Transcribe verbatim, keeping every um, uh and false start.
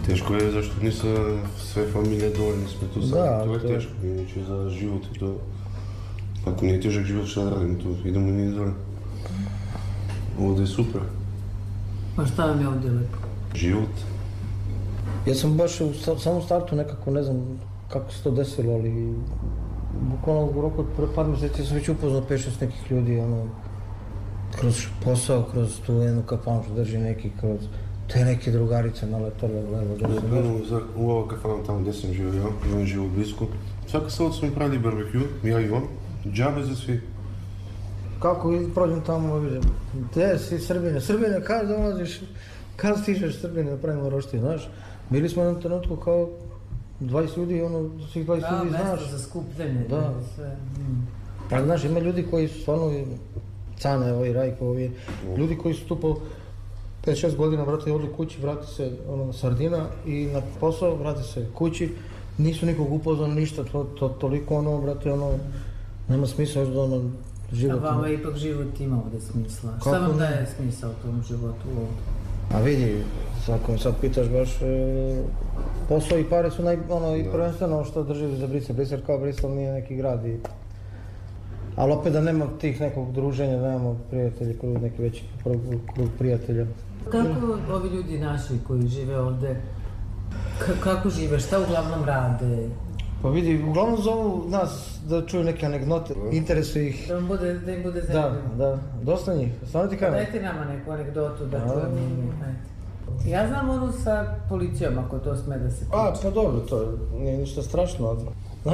Teško je zašto nisu sve familije dole, nismo tu sad, to je teško, inače za život i to. Ako nije težak život, šta da radim tu, idemo i nije dole. Ovdje je super. Pa šta vam je ovdje lepo? Život. Ja sam baš u samom startu nekako, ne znam kako se to desilo, ali bukvalno u roku od par mjeseci sam već upoznao pet šest nekih ljudi, ono, kroz posao, kroz tu jednu kafanu što drži neki, kroz te neke drugarice naletale, levo, desno. U ovo kafanu tamo gdje sam živio ja, i on živo blisko. Svaka sabot smo mi pravili barbecue, ja i on, džabe za svi. Kako prođem tamo, vidim, gdje si Srbine, Srbine, kad dolaziš, kad stižeš Srbine da pravimo roštije, znaš? Bili smo na jednom trenutku kao dvadeset ljudi, ono, svih dvadeset ljudi znaš. Da, mjesto za skupljanje, da, sve. Pa znaš, ima ljudi koji su stvarno, Cane, evo i Rajko, ovi, ljudi koji su tu po pet šest godina, vrate, odu kući, vrati se ono, sardina i na posao, vrati se kući, nisu nikog upoznali, ništa, to, to toliko ono, brate, ono, nema smisla još da ono, život. A vama ipak život ima ovdje smisla. Šta vam daje smisla u tom životu ovdje? A vidi, ako me sad pitaš baš, e, posao i pare su naj, ono, i prvenstveno što drži za Brisel. Brisel kao Brisel nije neki grad. I, ali opet da nema tih nekog druženja, da nemamo prijatelji, krug, neki veći krug prijatelja. Kako ovi ljudi naši koji žive ovdje, kako žive, šta uglavnom rade? Pa vidi, uglavnom zovu nas da čuju neke anegdote, interesuju ih. Da im bude, da im bude zanimljivo. Da, da, dosta njih, stvarno ti kažem. Dajte nama neku anegdotu da čujem. Ja znam onu sa policijom, ako to sme da se priča. A, pa dobro, to nije ništa strašno.